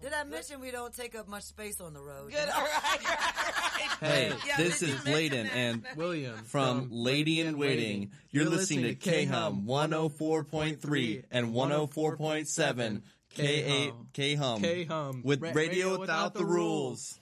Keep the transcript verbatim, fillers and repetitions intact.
Did I mention we don't take up much space on the road? Good. All right. All right. Hey, Yeah, this did you is mention Layden that? and William from Lady in Waiting. You're listening to K-Hum one oh four point three and one oh four point seven K eight K-Hum K-Hum. with Ra- Radio Without the Rules.